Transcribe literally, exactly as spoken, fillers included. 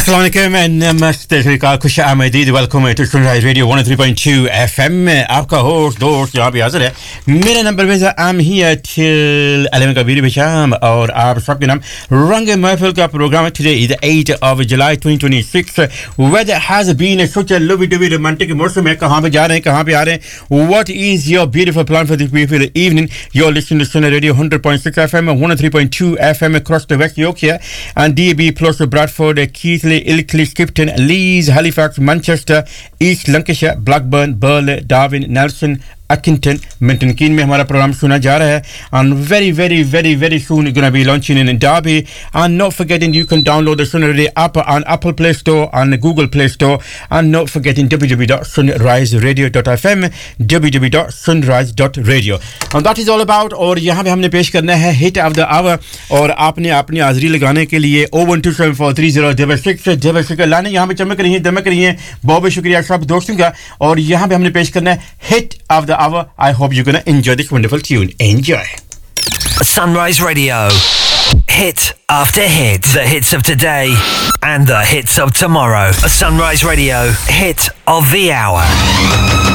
अस्सलाम वालेकुम एंड नमस्ते का खुश आमदीद welcome to sunrise radio one oh three point two F M में आपका होस्ट दोस्त यहाँ पे हाजिर है मेरा नंबर पे I am here till eleven का बीरी शाम और आप सबके नाम रंग महफिल का programme today is the eighth of July twenty twenty-six weather has been such a lovely lovely romantic मौसम है कहाँ पे जा रहे हैं कहाँ पे आ rहे हैं what is your beautiful plan for this beautiful evening you're listening to Sunrise Radio one hundred point six F M one oh three point two F M across the West Yorkshire and D A B plus Bradford Keighley Ilkley Skipton Leeds Halifax Manchester East Lancashire Blackburn Burley Darwin Nelson Accrington Milton Keynes में हमारा programme सुना जा रहा है and very very very very soon going to be launching in Derby and not forgetting you can download the Sunrise Radio app on Apple Play Store and Google Play Store and not forgetting w w w dot sunrise radio dot f m w w w dot sunrise dot radio and that is all about और यहाँ पे हमने पेश करना है hit of the hour और आपने अपनी हाजिरी लगाने के लिए oh one two seven four three zero double six double six लाने यहाँ पे चमक रही हैं दमक रही हैं बहुत बहुत शुक्रिया सब दोस्तों का और यहाँ पे हमने पेश करना है hit of the hour. I hope you're going to enjoy this wonderful tune. Enjoy. Sunrise Radio. Hit after hit. The hits of today and the hits of tomorrow. A Sunrise Radio hit of the hour.